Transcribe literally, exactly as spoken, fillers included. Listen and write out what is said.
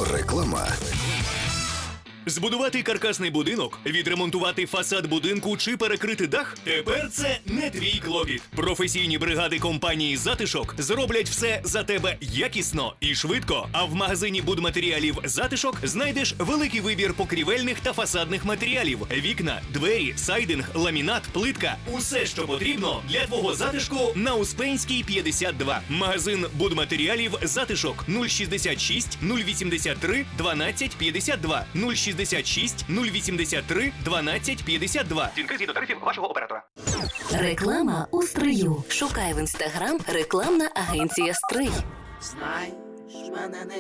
Реклама. Збудувати каркасний будинок, відремонтувати фасад будинку чи перекрити дах? Тепер це не твій клопіт. Професійні бригади компанії «Затишок» зроблять все за тебе якісно і швидко. А в магазині будматеріалів «Затишок» знайдеш великий вибір покрівельних та фасадних матеріалів: вікна, двері, сайдинг, ламінат, плитка. Усе, що потрібно для твого затишку на Успенській, п'ятдесят два. Магазин будматеріалів «Затишок» нуль шістдесят шість нуль вісімдесят три дванадцять п'ятдесят два нуль шістдесят шість нуль вісімдесят три дванадцять п'ятдесят два. Цінки згідно тарифів вашого оператора. Реклама у стрию. Шукай в інстаграм рекламна агенція «Стрий». Знай, мене не